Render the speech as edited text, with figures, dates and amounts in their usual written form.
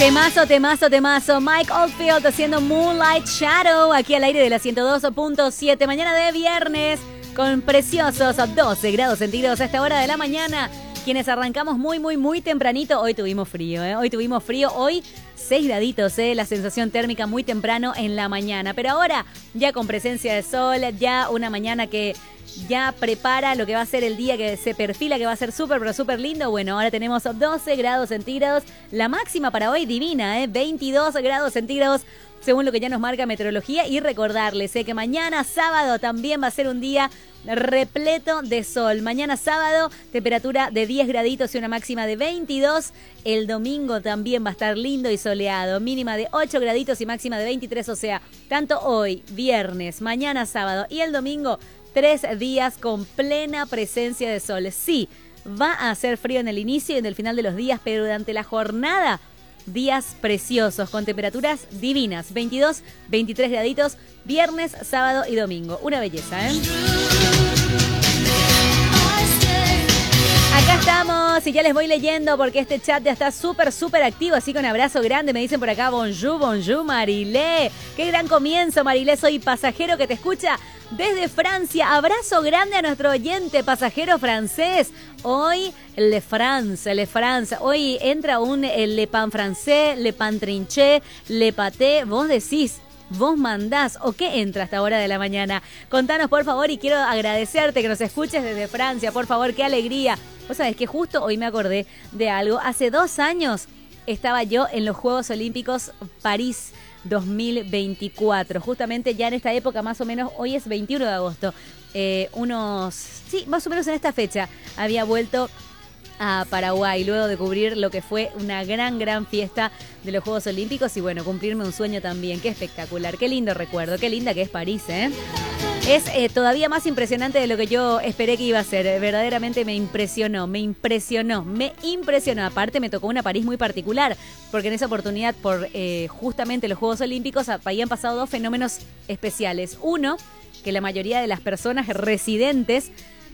Temazo, temazo, temazo. Mike Oldfield haciendo Moonlight Shadow aquí al aire de la 102.7. Mañana de viernes con preciosos 12 grados centígrados a esta hora de la mañana. Quienes arrancamos muy tempranito. Hoy tuvimos frío, Hoy 6 graditos, la sensación térmica muy temprano en la mañana. Pero ahora ya con presencia de sol, ya una mañana que ya prepara lo que va a ser el día que se perfila, que va a ser súper lindo. Bueno, ahora tenemos 12 grados centígrados. La máxima para hoy divina, 22 grados centígrados, según lo que ya nos marca meteorología. Y recordarles que mañana sábado también va a ser un día repleto de sol. Mañana sábado, temperatura de 10 graditos y una máxima de 22. El domingo también va a estar lindo y soleado. Mínima de 8 graditos y máxima de 23. O sea, tanto hoy, viernes, mañana sábado y el domingo, 3 días con plena presencia de sol. Sí, va a hacer frío en el inicio y en el final de los días, pero durante la jornada, días preciosos con temperaturas divinas. 22, 23 graditos, viernes, sábado y domingo. Una belleza, ¿eh? Acá estamos y ya les voy leyendo porque este chat ya está súper activo, así que un abrazo grande. Me dicen por acá, bonjour, Marilé. Qué gran comienzo, Marilé. Soy pasajero que te escucha desde Francia. Abrazo grande a nuestro oyente pasajero francés. Hoy, Le France. Hoy entra un Le Pan francés, Le Pan trinché, Le Paté. Vos decís, vos mandás, ¿o qué entra a esta hora de la mañana? Contanos, por favor, y quiero agradecerte que nos escuches desde Francia. Por favor, qué alegría. Vos sabés que justo hoy me acordé de algo. Hace 2 años estaba yo en los Juegos Olímpicos París 2024. Justamente ya en esta época, más o menos, hoy es 21 de agosto. Más o menos en esta fecha había vuelto a Paraguay luego de cubrir lo que fue una gran fiesta de los Juegos Olímpicos y bueno, cumplirme un sueño también. Qué espectacular, qué lindo recuerdo, qué linda que es París, ¿eh? Es todavía más impresionante de lo que yo esperé que iba a ser. Verdaderamente me impresionó. Aparte me tocó una París muy particular, porque en esa oportunidad, por justamente los Juegos Olímpicos, habían pasado 2 fenómenos especiales. Uno, que la mayoría de las personas residentes